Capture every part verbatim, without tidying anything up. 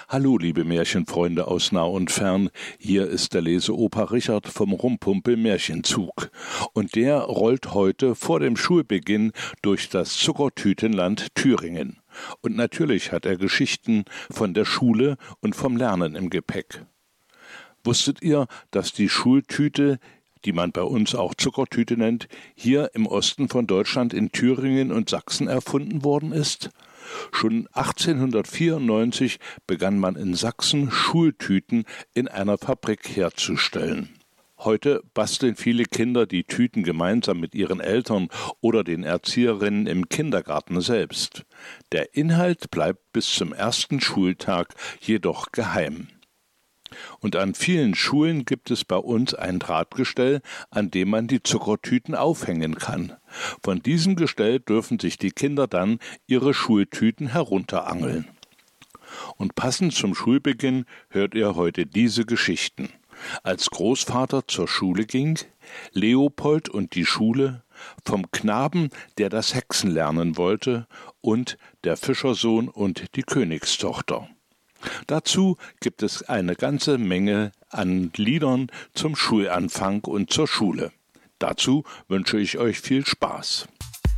Hallo, liebe Märchenfreunde aus nah und fern, hier ist der Leseopa Richard vom Rumpumpel Märchenzug. Und der rollt heute vor dem Schulbeginn durch das Zuckertütenland Thüringen. Und natürlich hat er Geschichten von der Schule und vom Lernen im Gepäck. Wusstet ihr, dass die Schultüte, die man bei uns auch Zuckertüte nennt, hier im Osten von Deutschland in Thüringen und Sachsen erfunden worden ist? Schon achtzehnhundertvierundneunzig begann man in Sachsen Schultüten in einer Fabrik herzustellen. Heute basteln viele Kinder die Tüten gemeinsam mit ihren Eltern oder den Erzieherinnen im Kindergarten selbst. Der Inhalt bleibt bis zum ersten Schultag jedoch geheim. Und an vielen Schulen gibt es bei uns ein Drahtgestell, an dem man die Zuckertüten aufhängen kann. Von diesem Gestell dürfen sich die Kinder dann ihre Schultüten herunterangeln. Und passend zum Schulbeginn hört ihr heute diese Geschichten. Als Großvater zur Schule ging, Leopold und die Schule, vom Knaben, der das Hexen lernen wollte, und der Fischersohn und die Königstochter. Dazu gibt es eine ganze Menge an Liedern zum Schulanfang und zur Schule. Dazu wünsche ich euch viel Spaß.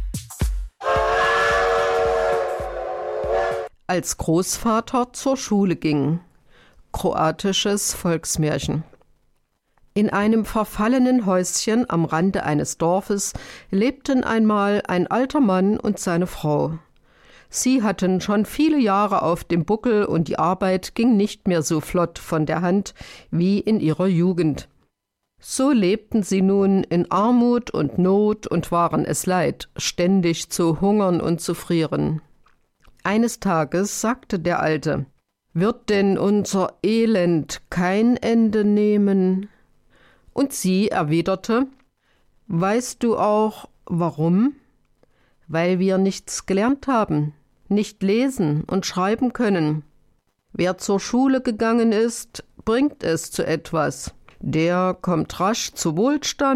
Als Großvater zur Schule ging. Kroatisches Volksmärchen. In einem verfallenen Häuschen am Rande eines Dorfes lebten einmal ein alter Mann und seine Frau. Sie hatten schon viele Jahre auf dem Buckel und die Arbeit ging nicht mehr so flott von der Hand wie in ihrer Jugend. So lebten sie nun in Armut und Not und waren es leid, ständig zu hungern und zu frieren. Eines Tages sagte der Alte: »Wird denn unser Elend kein Ende nehmen?« Und sie erwiderte: »Weißt du auch, warum? Weil wir nichts gelernt haben, nicht lesen und schreiben können. Wer zur Schule gegangen ist, bringt es zu etwas. Der kommt rasch zu Wohlstand